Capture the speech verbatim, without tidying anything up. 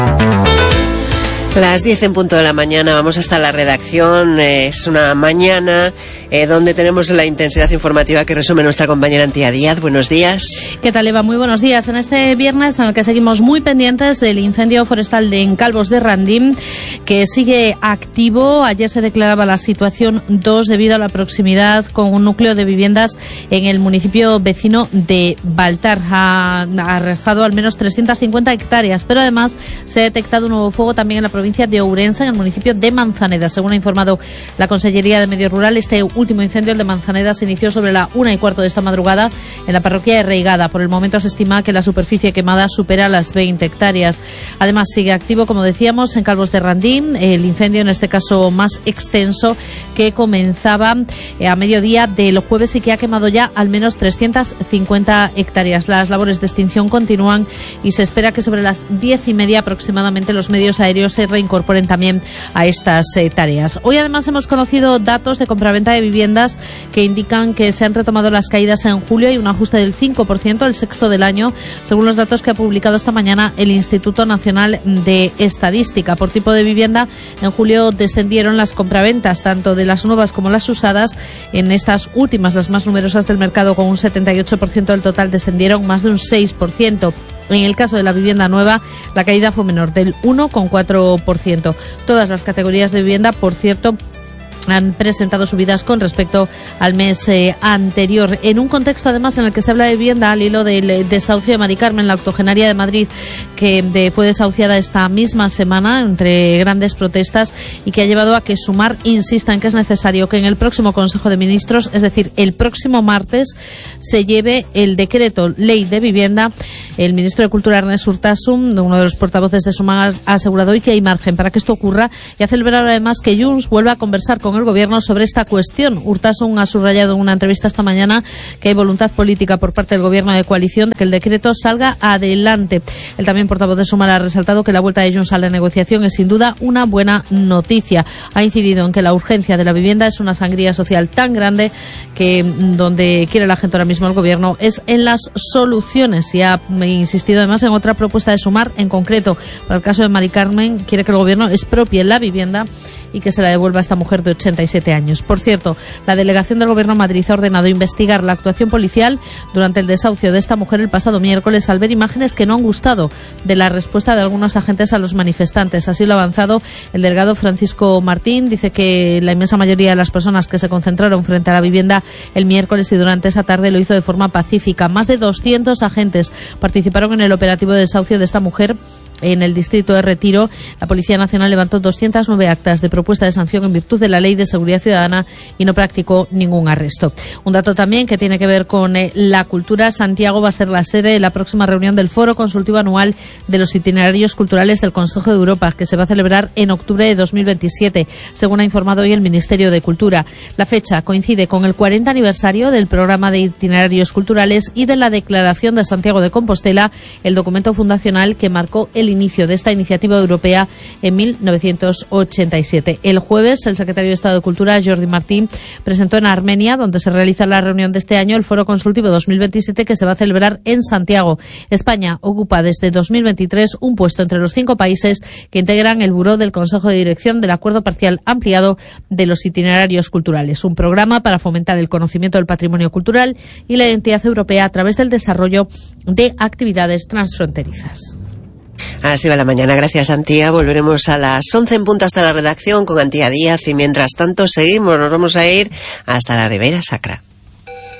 Las diez en punto de la mañana, vamos hasta la redacción. Es una mañana eh, donde tenemos la intensidad informativa que resume nuestra compañera Antía Díaz. Buenos días. ¿Qué tal, Eva? Muy buenos días. En este viernes en el que seguimos muy pendientes del incendio forestal de en Calvos de Randín, que sigue activo. Ayer se declaraba la situación dos debido a la proximidad con un núcleo de viviendas en el municipio vecino de Baltar. Ha arrasado al menos trescientas cincuenta hectáreas, pero además se ha detectado un nuevo fuego también en la provincia de Ourense, en el municipio de Manzaneda. Según ha informado la Consellería de Medio Rural, este último incendio, el de Manzaneda, se inició sobre la una y cuarto de esta madrugada en la parroquia de Reigada. Por el momento se estima que la superficie quemada supera las veinte hectáreas. Además, sigue activo, como decíamos, en Calvos de Randín, el incendio en este caso más extenso, que comenzaba a mediodía del jueves y que ha quemado ya al menos trescientas cincuenta hectáreas. Las labores de extinción continúan y se espera que sobre las diez y media aproximadamente los medios aéreos se reincorporen también a estas eh, tareas. Hoy además hemos conocido datos de compraventa de viviendas que indican que se han retomado las caídas en julio y un ajuste del cinco por ciento, el sexto del año, según los datos que ha publicado esta mañana el Instituto Nacional de Estadística. Por tipo de vivienda, en julio descendieron las compraventas, tanto de las nuevas como las usadas. En estas últimas, las más numerosas del mercado, con un setenta y ocho por ciento del total, descendieron más de un seis por ciento. En el caso de la vivienda nueva, la caída fue menor, del uno coma cuatro por ciento. Todas las categorías de vivienda, por cierto, han presentado subidas con respecto al mes eh, anterior, en un contexto además en el que se habla de vivienda al hilo del desahucio de Mari Carmen, la octogenaria de Madrid, que de, fue desahuciada esta misma semana entre grandes protestas y que ha llevado a que Sumar insista en que es necesario que en el próximo Consejo de Ministros, es decir, el próximo martes, se lleve el decreto ley de vivienda. El ministro de Cultura, Ernest Urtasun, uno de los portavoces de Sumar, ha asegurado hoy que hay margen para que esto ocurra y ha celebrado además que Junts vuelva a conversar con el Gobierno sobre esta cuestión. Urtasun ha subrayado en una entrevista esta mañana que hay voluntad política por parte del Gobierno de coalición de que el decreto salga adelante. El también portavoz de Sumar ha resaltado que la vuelta de Junts a la negociación es sin duda una buena noticia. Ha incidido en que la urgencia de la vivienda es una sangría social tan grande que donde quiere la gente ahora mismo el Gobierno es en las soluciones, y ha insistido además en otra propuesta de Sumar, en concreto para el caso de Mari Carmen. Quiere que el Gobierno expropie la vivienda y que se la devuelva a esta mujer de ochenta y siete años. Por cierto, la delegación del Gobierno de Madrid ha ordenado investigar la actuación policial durante el desahucio de esta mujer el pasado miércoles, al ver imágenes que no han gustado de la respuesta de algunos agentes a los manifestantes. Así lo ha avanzado el delegado Francisco Martín. Dice que la inmensa mayoría de las personas que se concentraron frente a la vivienda el miércoles y durante esa tarde lo hizo de forma pacífica. Más de doscientos agentes participaron en el operativo de desahucio de esta mujer en el distrito de Retiro. La Policía Nacional levantó doscientas nueve actas de propuesta de sanción en virtud de la Ley de Seguridad Ciudadana y no practicó ningún arresto. Un dato también que tiene que ver con eh, la cultura. Santiago va a ser la sede de la próxima reunión del Foro Consultivo Anual de los Itinerarios Culturales del Consejo de Europa, que se va a celebrar en octubre de dos mil veintisiete, según ha informado hoy el Ministerio de Cultura. La fecha coincide con el cuarenta aniversario del programa de itinerarios culturales y de la Declaración de Santiago de Compostela, el documento fundacional que marcó el inicio de esta iniciativa europea en mil novecientos ochenta y siete. El jueves, el secretario de Estado de Cultura, Jordi Martín, presentó en Armenia, donde se realiza la reunión de este año, el Foro Consultivo dos mil veintisiete, que se va a celebrar en Santiago. España ocupa desde dos mil veintitrés un puesto entre los cinco países que integran el Buró del Consejo de Dirección del Acuerdo Parcial Ampliado de los Itinerarios Culturales, un programa para fomentar el conocimiento del patrimonio cultural y la identidad europea a través del desarrollo de actividades transfronterizas. Así va la mañana. Gracias, Antía. Volveremos a las once en punto hasta la redacción con Antía Díaz y mientras tanto seguimos. Nos vamos a ir hasta la Ribeira Sacra.